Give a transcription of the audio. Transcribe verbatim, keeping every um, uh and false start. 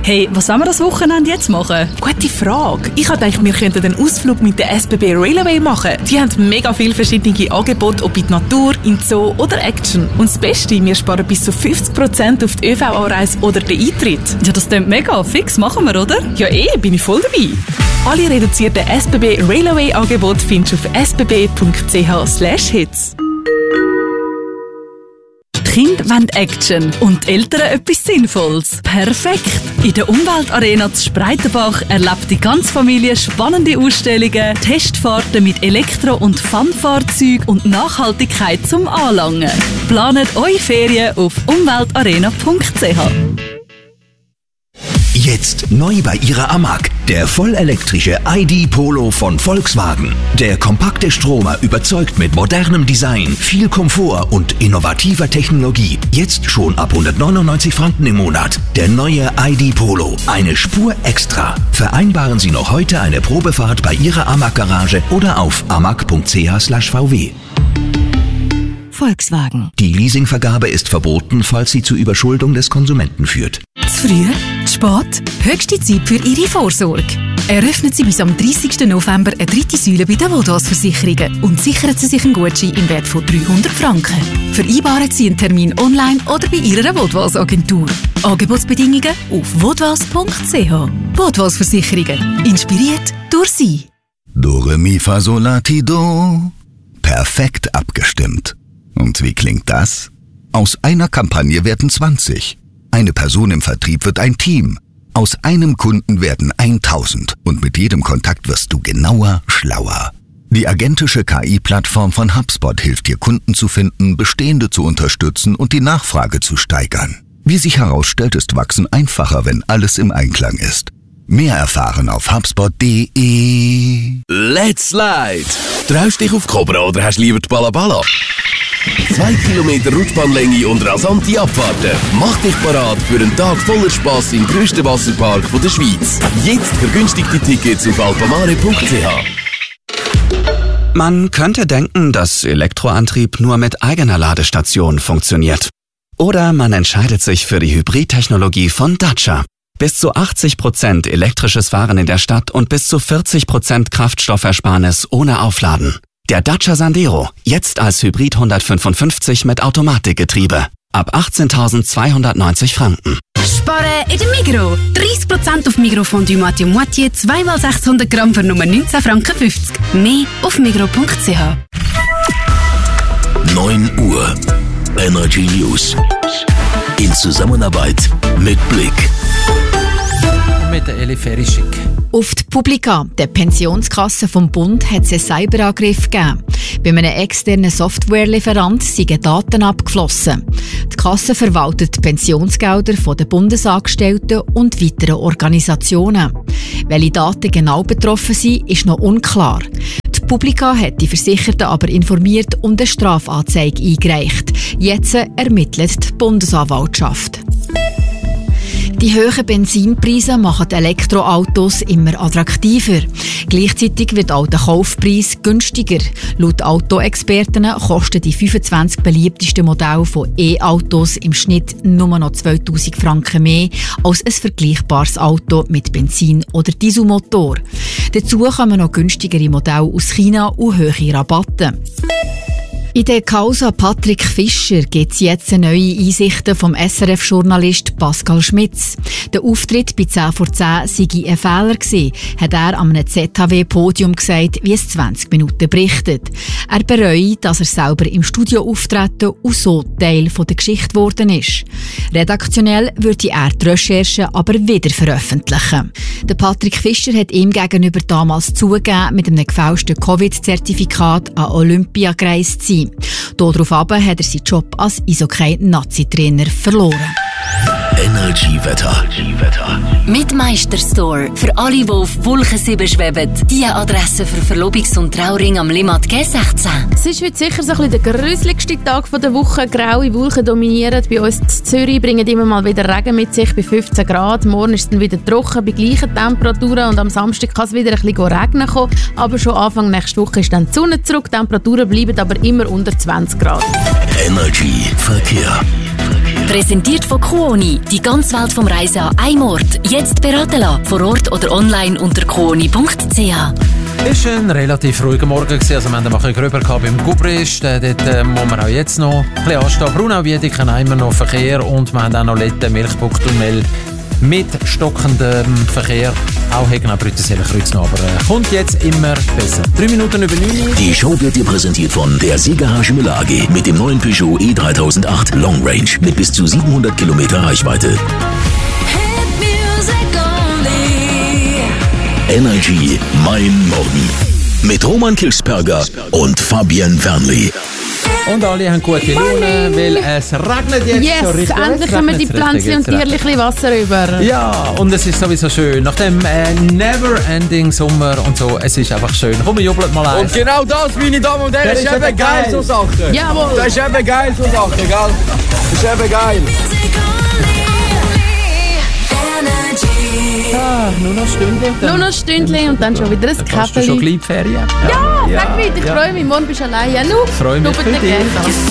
Hey, was wollen wir das Wochenende jetzt machen? Gute Frage. Ich habe gedacht, wir könnten einen Ausflug mit der S B B Railway machen. Die haben mega viele verschiedene Angebote, ob in die Natur, in die Zoo oder Action. Und das Beste, wir sparen bis zu fünfzig Prozent auf die Ö V-Anreise oder den Eintritt. Ja, das klingt mega. Fix, machen wir, oder? Ja eh, bin ich voll dabei. Alle reduzierten S B B Railway-Angebote findest du auf s b b punkt c h slash hits. Die Kinder wollen Action und die Eltern etwas Sinnvolles. Perfekt! In der Umweltarena zu Spreitenbach erlebt die ganze Familie spannende Ausstellungen, Testfahrten mit Elektro- und Fun-Fahrzeugen und Nachhaltigkeit zum Anlangen. Planet eure Ferien auf umweltarena punkt c h. Jetzt neu bei ihrer Amag, der vollelektrische I D Polo von Volkswagen. Der kompakte Stromer überzeugt mit modernem Design, viel Komfort und innovativer Technologie. Jetzt schon ab hundertneunundneunzig Franken im Monat. Der neue I D Polo, eine Spur extra. Vereinbaren Sie noch heute eine Probefahrt bei Ihrer Amag-Garage oder auf amag punkt c h slash v w. Volkswagen. Die Leasingvergabe ist verboten, falls sie zu Überschuldung des Konsumenten führt. Zu früh? Zu spät? Höchste Zeit für Ihre Vorsorge. Eröffnen Sie bis am dreißigsten November eine dritte Säule bei den Vodwas-Versicherungen und sichern Sie sich einen Gutschein im Wert von dreihundert Franken. Vereinbaren Sie einen Termin online oder bei Ihrer Vodwas-Agentur. Angebotsbedingungen auf vodwas punkt c h. Vodwas-Versicherungen. Inspiriert durch Sie. Do, re, mi, fa, sol, la, ti, do. Perfekt abgestimmt. Und wie klingt das? Aus einer Kampagne werden zwanzig. Eine Person im Vertrieb wird ein Team. Aus einem Kunden werden tausend. Und mit jedem Kontakt wirst du genauer, schlauer. Die agentische K I-Plattform von HubSpot hilft dir, Kunden zu finden, bestehende zu unterstützen und die Nachfrage zu steigern. Wie sich herausstellt, ist Wachsen einfacher, wenn alles im Einklang ist. Mehr erfahren auf hubspot punkt de. Let's Slide! Traust dich auf Cobra oder hast lieber die Balabala? Zwei Kilometer Rutschbahnlänge und rasante Abfahrten. Mach dich parat für einen Tag voller Spass im grössten Wasserpark der Schweiz. Jetzt vergünstigte Tickets auf alpamare punkt c h. Man könnte denken, dass Elektroantrieb nur mit eigener Ladestation funktioniert. Oder man entscheidet sich für die Hybridtechnologie von Dacia. Bis zu achtzig Prozent elektrisches Fahren in der Stadt und bis zu vierzig Prozent Kraftstoffersparnis ohne Aufladen. Der Dacia Sandero, jetzt als Hybrid hundertfünfundfünfzig mit Automatikgetriebe. Ab achtzehntausendzweihundertneunzig Franken. Sparen in der Migros. dreißig Prozent auf Migros Fondue Moitié Moitié, zwei mal sechshundert Gramm für nur neunzehn Franken fünfzig. Mehr auf migros punkt c h. neun Uhr. Energy News. In Zusammenarbeit mit Blick. Mit der Eli Ferischik. Auf die Publica, der Pensionskasse vom Bund, hat es einen Cyberangriff gegeben. Bei einem externen Softwarelieferant sind Daten abgeflossen. Die Kasse verwaltet Pensionsgelder der Bundesangestellten und weiteren Organisationen. Welche Daten genau betroffen sind, ist noch unklar. Die Publica hat die Versicherten aber informiert und eine Strafanzeige eingereicht. Jetzt ermittelt die Bundesanwaltschaft. Die hohen Benzinpreise machen die Elektroautos immer attraktiver. Gleichzeitig wird auch der Kaufpreis günstiger. Laut Autoexperten kosten die fünfundzwanzig beliebtesten Modelle von E-Autos im Schnitt nur noch zweitausend Franken mehr als ein vergleichbares Auto mit Benzin- oder Dieselmotor. Dazu kommen noch günstigere Modelle aus China und hohe Rabatte. In der Causa Patrick Fischer gibt es jetzt neue Einsichten vom S R F-Journalist Pascal Schmitz. Der Auftritt bei zehn vor zehn sei ein Fehler gewesen, hat er an einem Z H W-Podium gesagt, wie es zwanzig Minuten berichtet. Er bereut, dass er selber im Studio auftreten und so Teil der Geschichte geworden ist. Redaktionell würde er die Recherche aber wieder veröffentlichen. Der Patrick Fischer hat ihm gegenüber damals zugegeben, mit einem gefälschten Covid-Zertifikat an Olympia gereist zu sein. Daraufhin hat er seinen Job als Eishockey-Nazi-Trainer verloren. Energy-Wetter. Mit Meisterstore. Für alle, die auf Wolke sieben schweben. Die Adresse für Verlobungs- und Trauring am Limmat G sechzehn. Es ist heute sicher so ein bisschen der gruseligste Tag der Woche. Graue Wolken dominieren. Bei uns in Zürich bringen immer mal wieder Regen mit sich bei fünfzehn Grad. Morgen ist es dann wieder trocken bei gleichen Temperaturen. Und am Samstag kann es wieder ein bisschen regnen kommen. Aber schon Anfang nächste Woche ist dann die Sonne zurück. Die Temperaturen bleiben aber immer unter zwanzig Grad. Energy Verkehr. Präsentiert von Kuoni. Die ganze Welt vom Reisen an einem Ort. Jetzt beraten lassen. Vor Ort oder online unter kuoni punkt c h. Es war ein relativ ruhiger Morgen gewesen. Also wir haben ein bisschen gröber gehabt beim Gubrist. Äh, dort äh, muss man auch jetzt noch ein bisschen anstehen. Brunau-Wiedeken haben immer noch Verkehr und wir haben auch noch Letten, Milchbuchtunnel mit stockendem Verkehr. Auch Hegner, Brüttenseller Kreuz noch, aber äh, kommt jetzt immer besser. Drei Minuten über neun. Die Show wird dir präsentiert von der Siegerhage Müller A G mit dem neuen Peugeot E dreitausendacht Long Range mit bis zu siebenhundert Kilometer Reichweite. Energy Mein Morgen mit Roman Kilchsperger und Fabian Fernli. Und alle haben gute Laune, weil es regnet jetzt yes, schon richtig. Endlich kommen die Pflänzchen und Tierchen Wasser über. Ja, und es ist sowieso schön. Nach dem äh, Never-Ending Sommer und so, es ist einfach schön. Komm, wir jubeln mal ein. Und genau das, meine Damen und Herren, das ist eben geil, so Sachen. Jawohl. Das ist eben geil, so Sachen, gell? Das ist eben geil. Ah, nur noch ein Stündchen. Nur noch ein Stündchen und dann schon wieder ein Kaffee. Hast du schon gleich Ferien? Ja, ja, frag mich, ich ja. freue mich. Morgen bist du allein. Ja, nu, freue mich für dich.